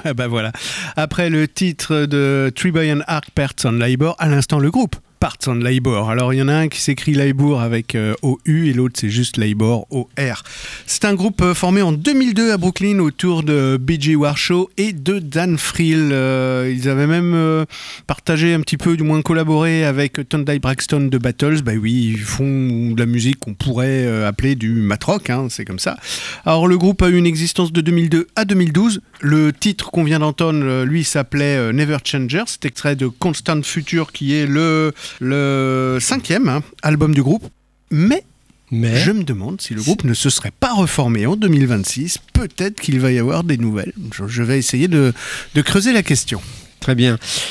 Bah voilà. Après le titre de Tribune Arc Parts on Labour, à l'instant le groupe Parts on Labour. Alors il y en a un qui s'écrit Labour avec OU et l'autre c'est juste Labour OR. C'est un groupe formé en 2002 à Brooklyn autour de B.J. Warshaw et de Dan Friel. Ils avaient même partagé un petit peu, du moins collaboré avec Tondai Braxton de Battles. Bah oui, ils font de la musique qu'on pourrait appeler du mat-rock, hein, c'est comme ça. Alors le groupe a eu une existence de 2002 à 2012. Le titre qu'on vient d'entendre, lui, s'appelait Never Changer. C'est extrait de Constant Future qui est le 5e album du groupe. Mais je me demande si le groupe ne se serait pas reformé en 2026. Peut-être qu'il va y avoir des nouvelles. Je vais essayer de creuser la question. Très bien.